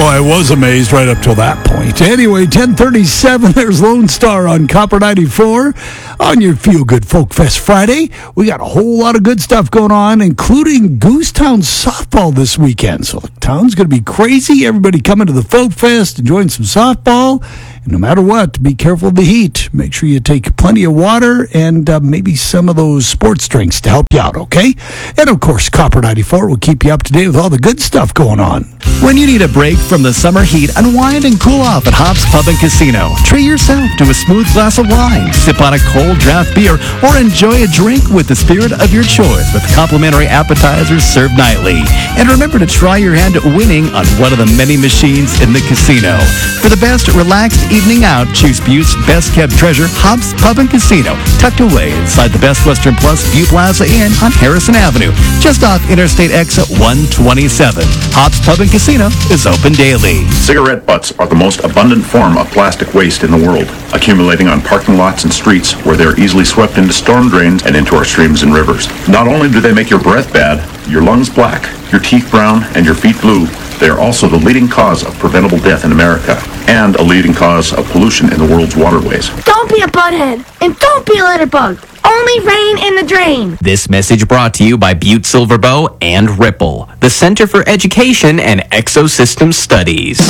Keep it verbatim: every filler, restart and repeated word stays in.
Well, I was amazed right up till that point. Anyway, ten thirty-seven, there's Lone Star on Copper ninety-four on your Feel Good Folk Fest Friday. We got a whole lot of good stuff going on, including Goosetown softball this weekend. So the town's going to be crazy. Everybody coming to the Folk Fest, enjoying some softball. And no matter what, be careful of the heat. Make sure you take plenty of water and uh, maybe some of those sports drinks to help you out, okay? And of course, Copper ninety-four will keep you up to date with all the good stuff going on. When you need a break from the summer heat, unwind and cool off at Hops Pub and Casino. Treat yourself to a smooth glass of wine, sip on a cold draft beer, or enjoy a drink with the spirit of your choice with complimentary appetizers served nightly. And remember to try your hand at winning on one of the many machines in the casino. For the best relaxed evening out, choose Butte's Best Kept Treasure, Hops Pub and Casino, tucked away inside the Best Western Plus Butte Plaza Inn on Harrison Avenue, just off Interstate Exit one twenty-seven. Hops Pub and Casino is open daily. Cigarette butts are the most abundant form of plastic waste in the world, accumulating on parking lots and streets where they're easily swept into storm drains and into our streams and rivers. Not only do they make your breath bad, your lungs black, your teeth brown, and your feet blue, they are also the leading cause of preventable death in America and a leading cause of pollution in the world's waterways. Don't be a butthead, and don't be a litterbug. Only rain in the drain. This message brought to you by Butte Silver Bow and Ripple, the Center for Education and Exosystem Studies.